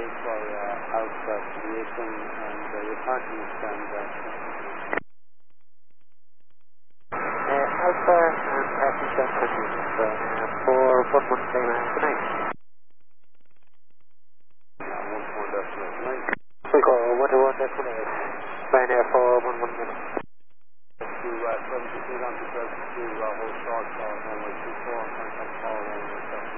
for Alpha Aviation, and your parking is standard. Alpha and passenger for 119 tonight. 1.9. We go 118, Ryanair for 11 minutes. To 72 on the 12 to hold short, runway 24, contact call,